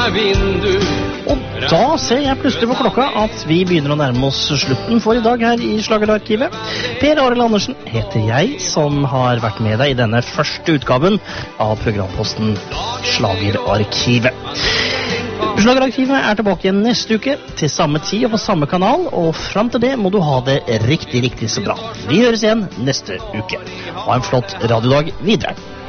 Og da ser jeg plutselig på klokka at vi begynner å nærme oss slutten for i dag her i Slagerarkivet. Per Arild Andersen heter jeg, som har vært med deg i denne første utgaven av programposten Slagerarkivet. Slagerarkivet er tilbake igjen neste uke til samme tid og på samme kanal, og frem til det må du ha det riktig så bra. Vi høres igjen neste uke. Ha en flott radiodag videre.